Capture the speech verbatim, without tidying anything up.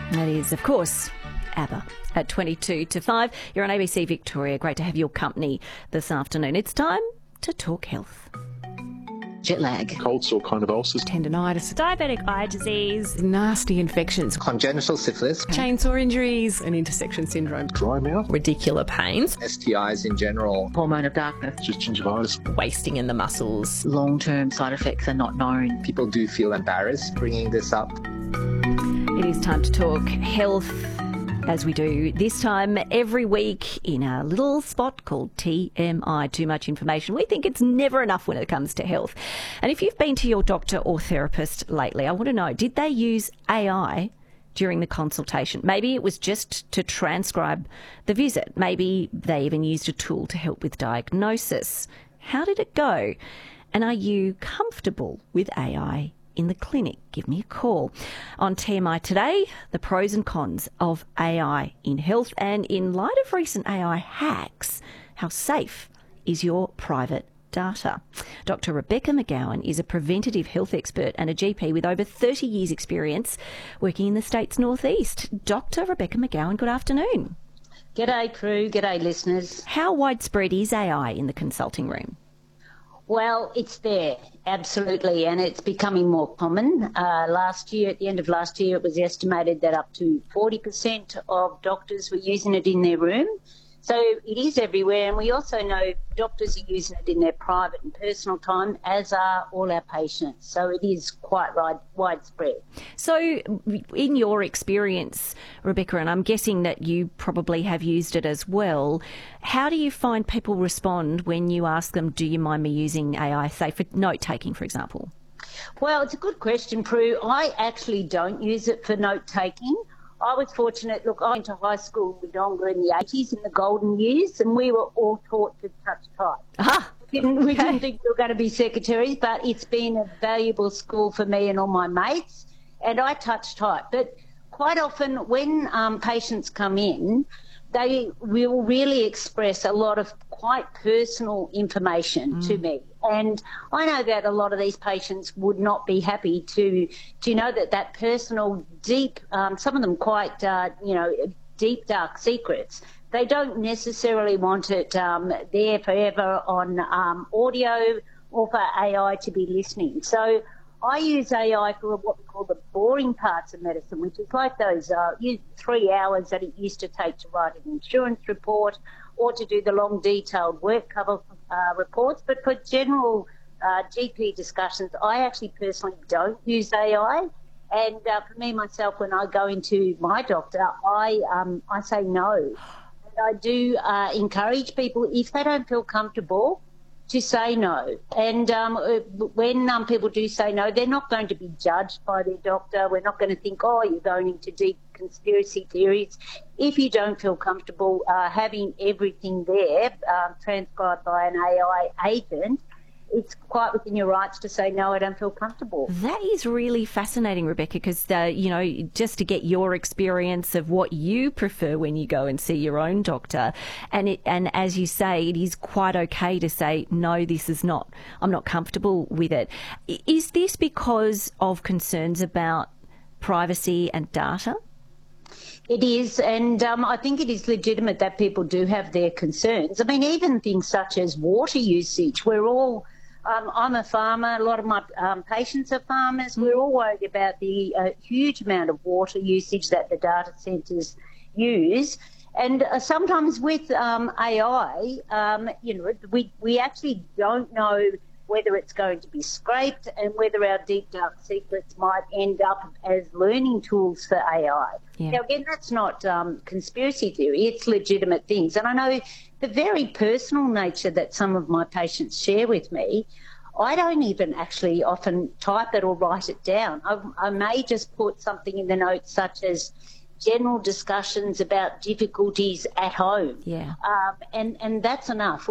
That is, of course, ABBA at twenty-two to five. You're on A B C Victoria. Great to have your company this afternoon. It's time to talk health. Jet lag, cold sore kind of ulcers, tendinitis, diabetic eye disease, nasty infections, congenital syphilis, chainsaw injuries, and intersection syndrome, dry mouth, radicular pains, S T Is in general, hormone of darkness, just gingivitis, wasting in the muscles. Long-term side effects are not known. People do feel embarrassed bringing this up. It is time to talk health, as we do this time every week in a little spot called T M I, Too Much Information. We think it's never enough when it comes to health. And if you've been to your doctor or therapist lately, I want to know, did they use A I during the consultation? Maybe it was just to transcribe the visit. Maybe they even used a tool to help with diagnosis. How did it go? And are you comfortable with A I in the clinic? Give me a call. On T M I today, the pros and cons of A I in health, and in light of recent A I hacks, how safe is your private data? Doctor Rebecca McGowan is a preventative health expert and a G P with over thirty years experience working in the state's northeast. Doctor Rebecca McGowan, good afternoon. G'day crew, g'day listeners. How widespread is A I in the consulting room? Well, it's there, absolutely, and it's becoming more common. Uh, last year, at the end of last year, it was estimated that up to forty percent of doctors were using it in their room. So it is everywhere, and we also know doctors are using it in their private and personal time, as are all our patients. So it is quite wide, widespread. So in your experience, Rebecca, and I'm guessing that you probably have used it as well, how do you find people respond when you ask them, do you mind me using A I, say for note-taking, for example? Well, it's a good question, Prue. I actually don't use it for note-taking. I was fortunate. Look, I went to high school in Wodonga in the eighties, in the golden years, and we were all taught to touch type. Aha, we didn't, we okay. didn't think we were going to be secretaries, but it's been a valuable school for me and all my mates, and I touch type. But quite often when um, patients come in, they will really express a lot of quite personal information mm. to me. And I know that a lot of these patients would not be happy to to know that that personal, deep, um, some of them quite, uh, you know, deep, dark secrets, they don't necessarily want it um, there forever on um, audio or for A I to be listening. So I use A I for what we call the boring parts of medicine, which is like those uh, three hours that it used to take to write an insurance report or to do the long, detailed work cover uh, reports. But for general uh, G P discussions, I actually personally don't use A I. And uh, for me, myself, when I go into my doctor, I um, I say no. And I do uh, encourage people, if they don't feel comfortable, to say no. And um, when um, people do say no, they're not going to be judged by their doctor. We're not going to think, oh, you're going into deep conspiracy theories. If you don't feel comfortable uh, having everything there uh, transcribed by an A I agent, it's quite within your rights to say, no, I don't feel comfortable. That is really fascinating, Rebecca, because, uh, you know, just to get your experience of what you prefer when you go and see your own doctor. And it, and as you say, it is quite okay to say, no, this is not, I'm not comfortable with it. Is this because of concerns about privacy and data? It is, and um, I think it is legitimate that people do have their concerns. I mean, even things such as water usage, we're all, um, I'm a farmer, a lot of my um, patients are farmers, we're all worried about the uh, huge amount of water usage that the data centres use. And uh, sometimes with um, A I, um, you know, we, we actually don't know whether it's going to be scraped and whether our deep, dark secrets might end up as learning tools for A I. Yeah. Now, again, that's not um, conspiracy theory. It's legitimate things. And I know the very personal nature that some of my patients share with me, I don't even actually often type it or write it down. I, I may just put something in the notes such as general discussions about difficulties at home. Yeah. Um, and, and that's enough.